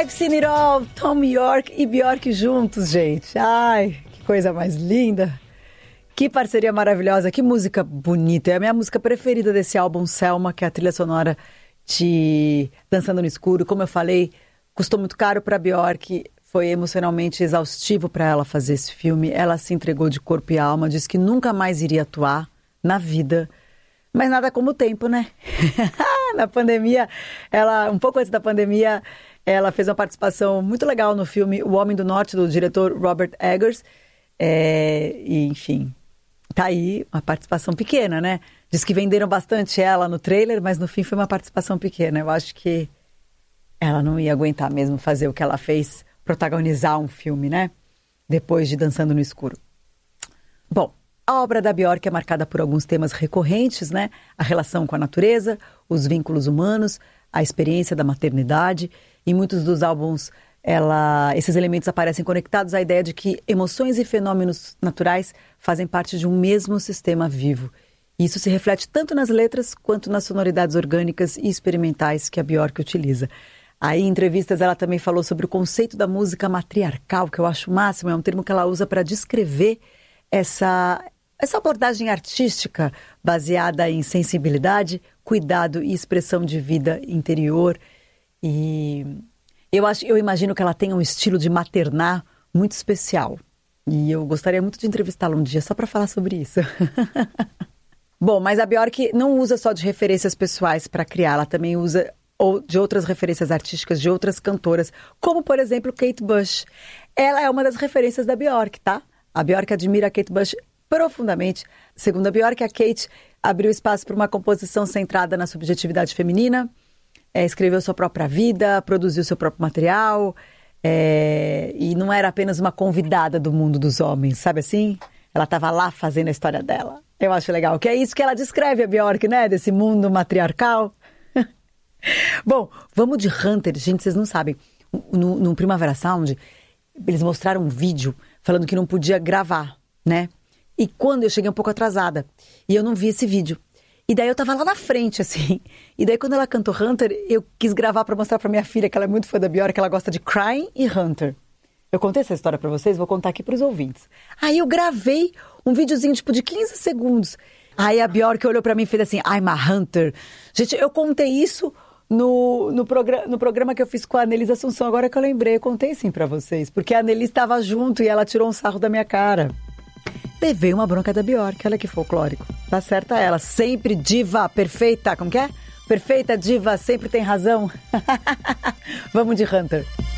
I've Seen It All, Tom York e Bjork juntos, gente. Ai, que coisa mais linda. Que parceria maravilhosa, que música bonita. É a minha música preferida desse álbum, Selma, que é a trilha sonora de Dançando no Escuro. Como eu falei, custou muito caro para Bjork, foi emocionalmente exaustivo para ela fazer esse filme. Ela se entregou de corpo e alma, disse que nunca mais iria atuar na vida. Mas nada como o tempo, né? Na pandemia, um pouco antes da pandemia, ela fez uma participação muito legal no filme O Homem do Norte, do diretor Robert Eggers. E, enfim, tá aí uma participação pequena, né? Diz que venderam bastante ela no trailer, mas no fim foi uma participação pequena. Eu acho que ela não ia aguentar mesmo fazer o que ela fez, protagonizar um filme, né? Depois de Dançando no Escuro. Bom, a obra da Bjork é marcada por alguns temas recorrentes, né? A relação com a natureza, os vínculos humanos, a experiência da maternidade. Em muitos dos álbuns, esses elementos aparecem conectados à ideia de que emoções e fenômenos naturais fazem parte de um mesmo sistema vivo. E isso se reflete tanto nas letras quanto nas sonoridades orgânicas e experimentais que a Bjork utiliza. Aí, em entrevistas, ela também falou sobre o conceito da música matriarcal, que eu acho o máximo. É um termo que ela usa para descrever essa abordagem artística baseada em sensibilidade, cuidado e expressão de vida interior. E eu imagino que ela tenha um estilo de maternar muito especial. E eu gostaria muito de entrevistá-la um dia só para falar sobre isso. Bom, mas a Bjork não usa só de referências pessoais para criar, ela também usa de outras referências artísticas de outras cantoras, como, por exemplo, Kate Bush. Ela é uma das referências da Bjork, tá? A Bjork admira a Kate Bush profundamente. Segundo a Bjork, a Kate abriu espaço para uma composição centrada na subjetividade feminina, escreveu sua própria vida, produziu seu próprio material, e não era apenas uma convidada do mundo dos homens, sabe assim? Ela estava lá fazendo a história dela. Eu acho legal, que é isso que ela descreve, a Bjork, né? Desse mundo matriarcal. Bom, vamos de Hunter. Gente, vocês não sabem. No Primavera Sound, eles mostraram um vídeo falando que não podia gravar, né? E quando eu cheguei um pouco atrasada, e eu não vi esse vídeo. E daí eu tava lá na frente, assim. E daí quando ela cantou Hunter, eu quis gravar pra mostrar pra minha filha, que ela é muito fã da Bjork, que ela gosta de Crying e Hunter. Eu contei essa história pra vocês, vou contar aqui pros ouvintes. Aí eu gravei um videozinho, tipo, de 15 segundos. Aí a Bjork olhou pra mim e fez assim, I'm a Hunter. Gente, eu contei isso no programa que eu fiz com a Annelise Assunção, agora que eu lembrei, eu contei sim pra vocês. Porque a Annelise estava junto e ela tirou um sarro da minha cara. Levei uma bronca da Bjork, olha que folclórico. Tá certa ela, sempre diva, perfeita, como que é? Perfeita diva, sempre tem razão. Vamos de Hunter.